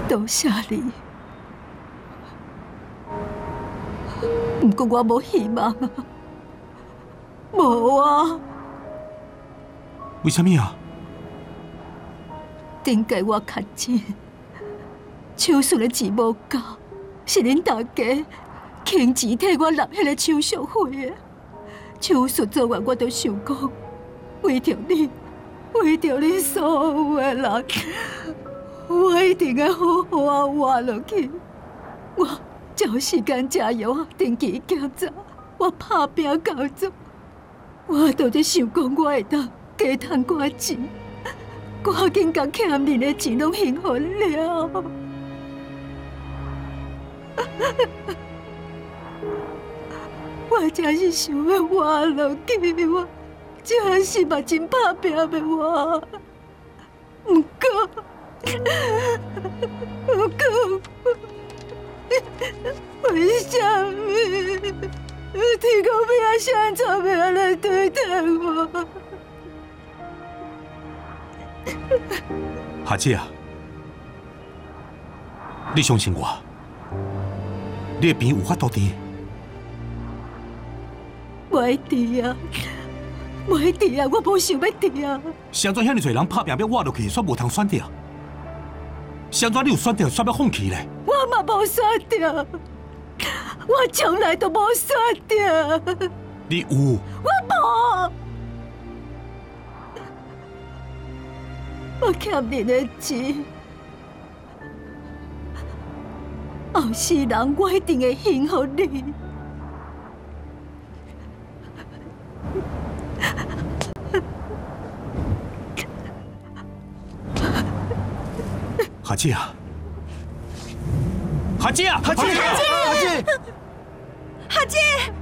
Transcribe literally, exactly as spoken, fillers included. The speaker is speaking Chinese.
多谢你。不过我无希望啊，无啊。 为什么啊？ 顶届我较钱，手术的钱无够，是恁大家倾钱替我纳迄个手术费的。手术做完，我就想讲，为着你，为着你所有的人，我一定要好好啊活落去。我照时间食药，定期检查，我打拼工作，我都在想讲，我会当加赚寡钱。赶紧将欠恁的钱拢还好了。我真是想要活落去，我真是目真打拼要活。不过，不过，为什么天公伯啊，想怎么样来对待我？ 夏姐啊，你相信我，你的病有法度治。 袂治啊，袂治啊，我无想要治啊。 谁怎遐尼侪人拍拼要活落去，却无通选择？谁怎你有选择，却要放弃咧？ 我嘛无选择，我从来都无选择。 你有？ 我无。我欠你的钱，后世人我一定会还给你。 夏姐啊，夏姐啊， 夏姐， 夏姐， 夏姐，